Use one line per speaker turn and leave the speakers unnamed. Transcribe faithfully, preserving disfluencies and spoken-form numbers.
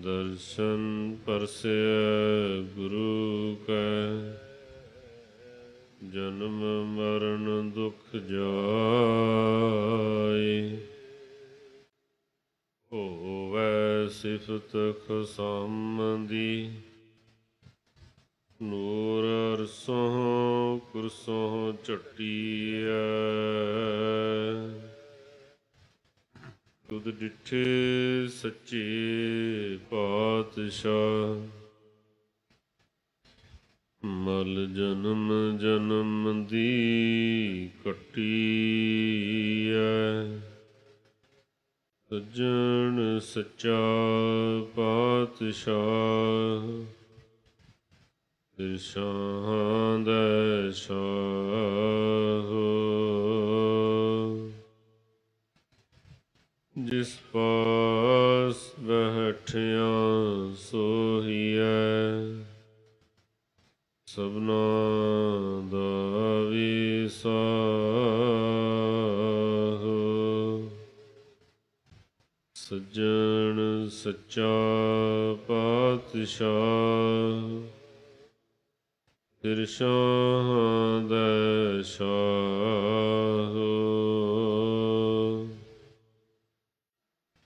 ਦਰਸ਼ਨ ਪਰਸੈ ਗੁਰੂ ਕੈ, ਜਨਮ ਮਰਨ ਦੁਖ ਜਾਇ। ਹੋਵੈ ਸਿਫਤ ਖਸਮ ਦੀ, ਨੂਰ ਅਰਸੋਂ ਕੁਰਸੋਂ ਝਟੀਐ। ਤੁਧ ਡਿਠੇ ਸੱਚੇ ਪਾਤਸ਼ਾਹ, ਮਲ ਜਨਮ ਜਨਮ ਦੀ ਕੱਟੀਐ। ਸੱਜਣ ਸੱਚਾ ਪਾਤਸ਼ਾਹ, ਸ਼ਾਹਾਂ ਦੈ ਸ਼ਾਹ। ਜਿਸ ਪਾਸ ਬੈਠਿਆ ਸੋਹੀਐ, ਸਭਨਾ ਦਾ ਵਿਸਾਹ। ਸੱਜਣ ਸੱਚਾ ਪਾਤਸ਼ਾਹ, ਸ਼ਾਹਾਂ ਦੈ ਸ਼ਾਹ।